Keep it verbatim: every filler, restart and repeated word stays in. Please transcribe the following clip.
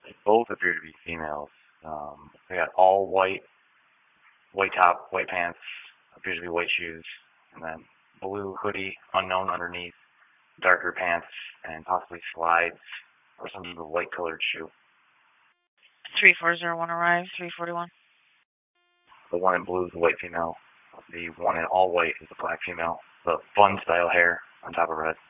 Both appear to be females. Um, they got all white, white top, white pants, appears to be white shoes, and then blue hoodie, unknown underneath, darker pants, and possibly slides or some sort of light colored shoe. three four zero one arrived, three forty-one. The one in blue is a white female. The one in all white is a black female. The fun style hair on top of red.